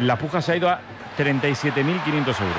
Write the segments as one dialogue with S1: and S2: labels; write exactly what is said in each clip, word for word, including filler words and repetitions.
S1: La puja se ha ido a treinta y siete mil quinientos euros.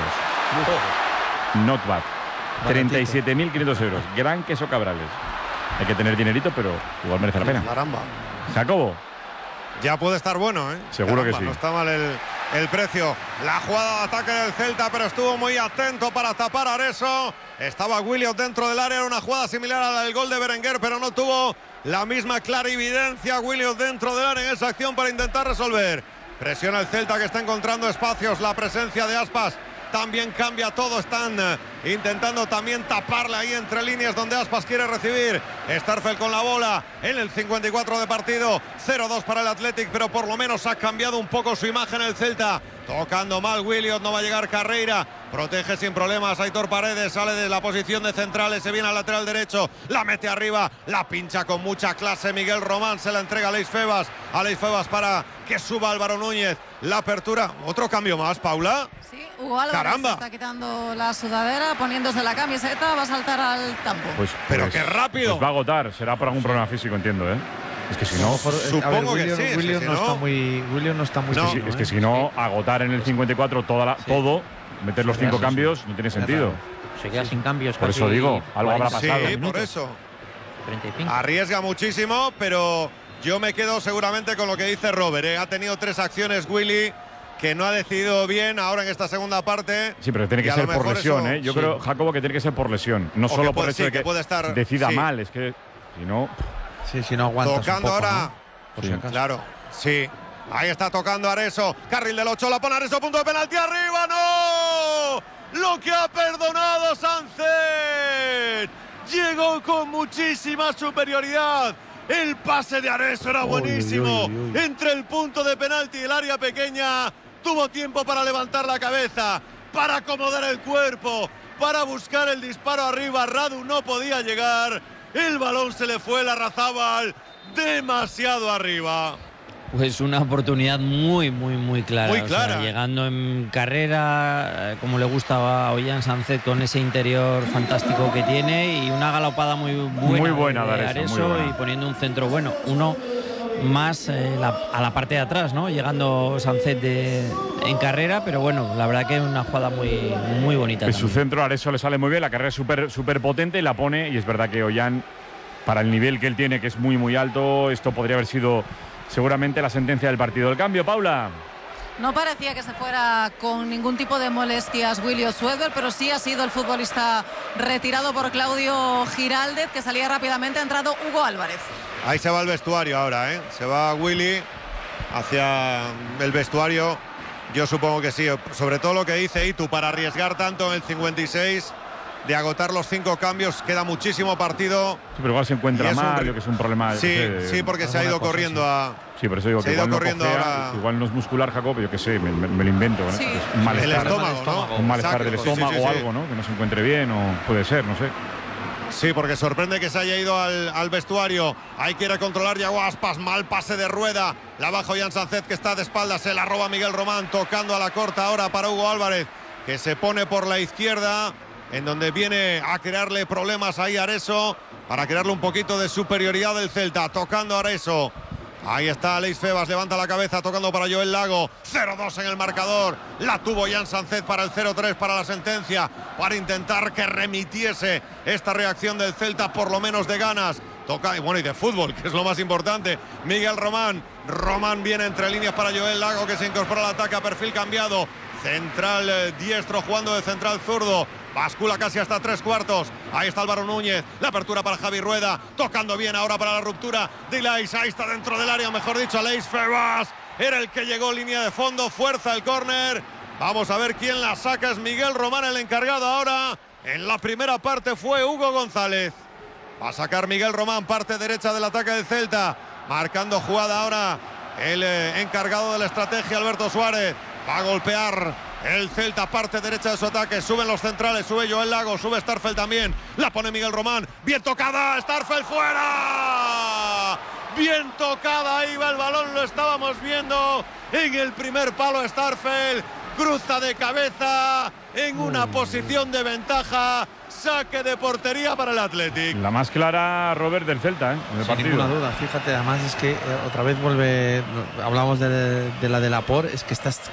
S1: Not bad. treinta y siete mil quinientos euros. Gran queso Cabrales. Hay que tener dinerito, pero igual merece la pena.
S2: Caramba.
S1: Jacobo.
S2: Ya puede estar bueno, ¿eh?
S1: Seguro
S2: Caramba,
S1: que sí.
S2: No está mal el, el precio. La jugada de ataque del Celta, pero estuvo muy atento para tapar a Areso. Estaba Williams dentro del área. Era una jugada similar a la del gol de Berenguer, pero no tuvo la misma clarividencia Williams dentro del área en esa acción para intentar resolver. Presiona el Celta, que está encontrando espacios. La presencia de Aspas también cambia todo. Están eh, intentando también taparle ahí entre líneas donde Aspas quiere recibir. Starfel con la bola en el cincuenta y cuatro de partido. cero dos para el Athletic, pero por lo menos ha cambiado un poco su imagen el Celta. Tocando mal Williams, no va a llegar Carreira. Protege sin problemas Aitor Paredes, sale de la posición de centrales, se viene al lateral derecho, la mete arriba, la pincha con mucha clase Miguel Román, se la entrega a Leis Febas, a Leis Febas para que suba Álvaro Núñez. La apertura, otro cambio más, Paula.
S3: Sí, Hugo Álvarez
S2: Caramba.
S3: está quitando la sudadera, poniéndose la camiseta, va a saltar al campo.
S1: Pues,
S2: Pero
S1: pues,
S2: qué rápido.
S1: Pues va a agotar, será por algún problema físico, entiendo, ¿eh? Es que si no,
S2: Supongo
S4: William,
S2: que sí.
S4: William
S2: si
S4: no,
S2: no,
S4: está muy, William no está muy
S2: No.
S4: fino,
S1: es que
S4: ¿eh?
S1: si no, agotar en el cincuenta y cuatro toda la,
S4: Sí.
S1: todo, meter los
S4: Sí,
S1: cinco
S4: sí,
S1: cambios,
S4: sí.
S1: no tiene
S4: Es
S1: sentido.
S4: raro.
S5: Se queda sin cambios.
S1: Por
S5: casi
S1: eso digo, algo habrá
S5: cuarenta
S1: pasado.
S2: Sí, por
S5: minutos.
S2: eso.
S5: treinta y cinco.
S2: Arriesga muchísimo, pero yo me quedo seguramente con lo que dice Robert, ¿eh? Ha tenido tres acciones Willy que no ha decidido bien ahora en esta segunda parte.
S1: Sí, pero tiene
S2: y
S1: que
S2: a
S1: ser
S2: lo
S1: por
S2: mejor
S1: lesión,
S2: eso-
S1: ¿eh? Yo
S2: sí.
S1: creo, Jacobo, que tiene que ser por lesión. No
S2: O
S1: solo
S2: que
S1: por
S2: puede-
S1: el hecho
S2: sí,
S1: de que,
S2: que puede estar-
S1: decida
S2: sí.
S1: mal, es que si no.
S4: Sí, si no aguantas
S2: Tocando
S4: un poco,
S2: ahora.
S4: ¿no? Por
S1: Sí.
S4: si acaso.
S2: Claro, sí. Ahí está tocando Areso. Carril del ocho, la pone Areso, punto de penalti arriba. ¡No! Lo que ha perdonado Sánchez. Llegó con muchísima superioridad. El pase de Areso era
S4: Uy,
S2: buenísimo.
S4: uy, uy, uy.
S2: Entre el punto de penalti y el área pequeña. Tuvo tiempo para levantar la cabeza, para acomodar el cuerpo, para buscar el disparo arriba. Radu no podía llegar. El balón se le fue, la Larrazábal demasiado arriba.
S5: Pues una oportunidad muy, muy, muy clara.
S2: Muy
S5: O
S2: clara.
S5: sea, llegando en carrera, eh, como le gusta a Ollán Sánchez, con ese interior fantástico que tiene y una galopada muy buena,
S1: Muy buena
S5: de
S1: de Areso,
S5: Areso,
S1: muy buena.
S5: y poniendo un centro bueno. Uno más eh, la- a la parte de atrás, ¿no? Llegando Sánchez de, en carrera, pero bueno, la verdad que es una jugada muy, muy bonita.
S1: En su
S5: también.
S1: centro, Areso le sale muy bien, la carrera es súper súper potente y la pone. Y es verdad que Ollán, para el nivel que él tiene, que es muy, muy alto, esto podría haber sido seguramente la sentencia del partido. El cambio, Paula.
S3: No parecía que se fuera con ningún tipo de molestias Willy Osuever, pero sí ha sido el futbolista retirado por Claudio Giraldez, que salía rápidamente. Ha entrado Hugo Álvarez.
S2: Ahí se va el vestuario ahora, ¿eh? Se va Willy hacia el vestuario. Yo supongo que sí, sobre todo lo que dice Itu, para arriesgar tanto en el cincuenta y seis, de agotar los cinco cambios, queda muchísimo partido.
S1: Sí, pero igual se encuentra
S2: Y es un
S1: mal,
S2: ri-
S1: yo que es un problema. yo
S2: Sí,
S1: qué sé,
S2: sí, porque se ha
S4: alguna
S2: ido
S4: cosa,
S2: corriendo
S4: sí.
S2: a...
S1: Sí, por eso digo
S2: se
S1: que
S2: ha ido
S1: igual no,
S2: corriendo
S1: cojea,
S2: ahora.
S1: igual no es muscular, Jacob, yo qué sé, me, me- me lo invento. ¿no?
S3: Sí.
S1: Un
S2: El
S1: malestar,
S2: estómago, ¿no?
S1: un malestar
S2: Exacto,
S1: del
S2: sí, sí,
S1: estómago
S2: sí,
S1: o
S2: sí.
S1: algo, ¿no? Que no se encuentre bien o puede ser, no sé.
S2: Sí, porque sorprende que se haya ido al, al vestuario. Ahí quiere controlar Yago Aspas. Mal pase de Rueda. La baja Ollán Sánchez, que está de espaldas. Se la roba Miguel Román. Tocando a la corta ahora para Hugo Álvarez, que se pone por la izquierda, en donde viene a crearle problemas ahí a Areso, para crearle un poquito de superioridad del Celta. Tocando a Areso. Ahí está Leis Febas, levanta la cabeza, tocando para Joel Lago. cero dos en el marcador. La tuvo Ollán Sánchez para el cero tres, para la sentencia, para intentar que remitiese esta reacción del Celta, por lo menos de ganas. Toca, y bueno, y de fútbol, que es lo más importante. Miguel Román. Román viene entre líneas para Joel Lago, que se incorpora al ataque a perfil cambiado. Central eh, diestro jugando de central zurdo. Bascula casi hasta tres cuartos. Ahí está Álvaro Núñez. La apertura para Javi Rueda. Tocando bien ahora para la ruptura de Leis. Ahí está dentro del área, mejor dicho, Leis Febas. Era el que llegó línea de fondo. Fuerza el córner. Vamos a ver quién la saca. Es Miguel Román el encargado ahora. En la primera parte fue Hugo González. Va a sacar Miguel Román, parte derecha del ataque del Celta. Marcando jugada ahora el eh, encargado de la estrategia, Alberto Suárez. Va a golpear el Celta, parte derecha de su ataque. Suben los centrales, sube Joel Lago, sube Starfel también. La pone Miguel Román. Bien tocada, Starfel fuera. Bien tocada, ahí va el balón, lo estábamos viendo en el primer palo. Starfel cruza de cabeza en una posición de ventaja. Saque de portería para el Athletic.
S1: La más clara, Robert, del Celta, ¿eh? En el
S4: Sin
S1: partido.
S4: ninguna duda, fíjate, además es que eh, otra vez vuelve, hablamos de, de la de Laporte, es que estás